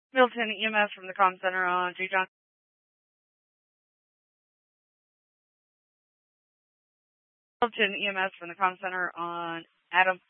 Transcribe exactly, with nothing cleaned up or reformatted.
Milton E M S from the comm center on G. John. Milton E M S from the comm center on Adam.